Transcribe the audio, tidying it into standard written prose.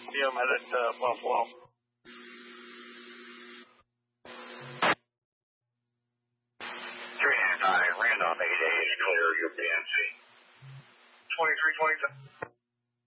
See him at Buffalo. Randolph 8A is clear, your PNC. 2327.